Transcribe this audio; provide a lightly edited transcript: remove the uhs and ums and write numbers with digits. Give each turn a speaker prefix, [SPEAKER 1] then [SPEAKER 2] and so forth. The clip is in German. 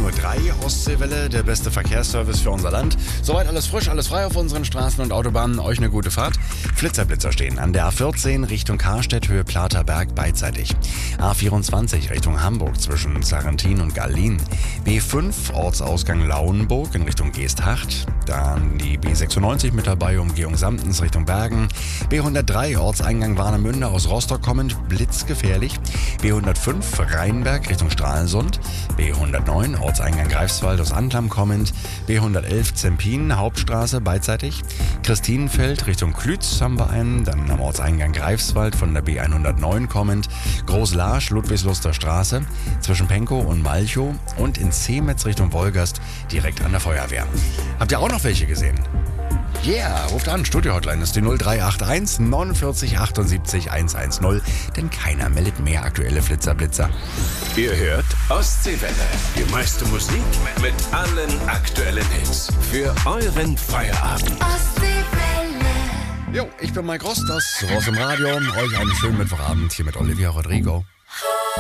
[SPEAKER 1] Uhr, Ostseewelle, der beste Verkehrsservice für unser Land. Soweit alles frisch, alles frei auf unseren Straßen und Autobahnen. Euch eine gute Fahrt. Flitzer stehen an der A14 Richtung Karstedt, Höhe Platerberg beidseitig. A24 Richtung Hamburg zwischen Sarrentin und Gallien. B5 Ortsausgang Lauenburg in Richtung Geesthacht. Dann die B96 mit dabei, Umgehung Samtens Richtung Bergen. B103 Ortseingang Warnemünde aus Rostock kommend, blitzgefährlich. B105 Rheinberg Richtung Stralsund. B109 Ortseingang Greifswald aus Antlam kommend. B111 Zempin Hauptstraße beidseitig. Christinenfeld Richtung Klütz haben wir einen. Dann am Ortseingang Greifswald von der B109 kommend. Großlarsch Ludwigsluster Straße zwischen Penkow und Malchow. Und in Zemetz Richtung Wolgast direkt an der Feuerwehr. Habt ihr auch noch welche gesehen? Yeah, ruft an, Studio-Hotline ist die 0381 49 78 110, denn keiner meldet mehr aktuelle Flitzer-Blitzer.
[SPEAKER 2] Ihr hört Ostseewelle, die meiste Musik mit allen aktuellen Hits für euren Feierabend.
[SPEAKER 3] Ostseewelle.
[SPEAKER 1] Jo, ich bin Mike Rost, das Ross im Radio. Euch einen schönen Mittwochabend hier mit Olivia Rodrigo.